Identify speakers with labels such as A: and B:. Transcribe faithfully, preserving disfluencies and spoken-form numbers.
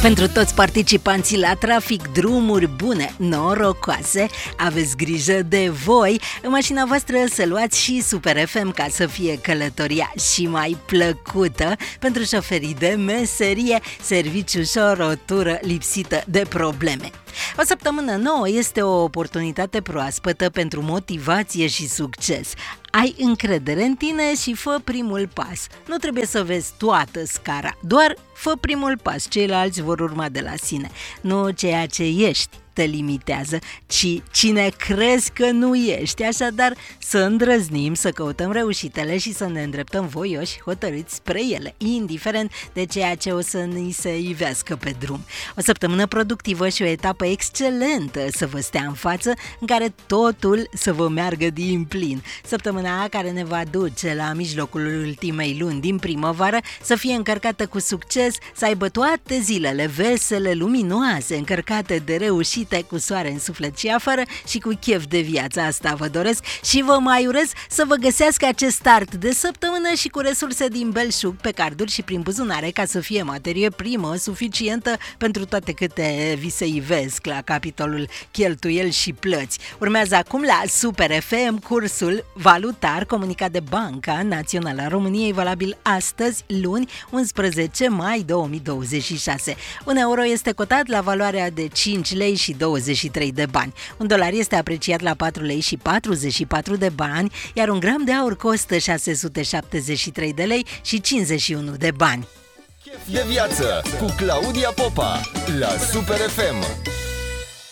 A: Pentru toți participanții la trafic, drumuri bune, norocoase, aveți grijă de voi. În mașina voastră să luați și Super F M ca să fie călătoria și mai plăcută. Pentru șoferii de meserie, serviciu ușor, o tură lipsită de probleme. O săptămână nouă este o oportunitate proaspătă pentru motivație și succes. Ai încredere în tine și fă primul pas. Nu trebuie să vezi toată scara, doar fă primul pas, ceilalți vor urma de la sine. Nu ceea ce ești te limitează, ci cine crezi că nu ești. Așadar, să îndrăznim, să căutăm reușitele și să ne îndreptăm voioși, hotărâți spre ele, indiferent de ceea ce o să ni se ivească pe drum. O săptămână productivă și o etapă excelentă să vă stea în față, în care totul să vă meargă din plin. Săptămâna care ne va duce la mijlocul ultimei luni din primăvară să fie încărcată cu succes, să aibă toate zilele vesele, luminoase, încărcate de reușite, cu soare în suflet și afară și cu chef de viață. Asta vă doresc și vă mai urez să vă găsească acest start de săptămână și cu resurse din belșug pe carduri și prin buzunare, ca să fie materie primă suficientă pentru toate câte vi se ivesc la capitolul cheltuieli și plăți. Urmează acum la Super F M cursul valutar comunicat de Banca Națională a României, valabil astăzi, luni, unsprezece mai două mii douăzeci și șase. Un euro este cotat la valoarea de cinci lei și douăzeci și trei de bani. Un dolar este apreciat la patru lei și patruzeci și patru de bani, iar un gram de aur costă șase sute șaptezeci și trei de lei și cincizeci și unu de bani.
B: Chef de viață cu Claudia Popa la Super F M.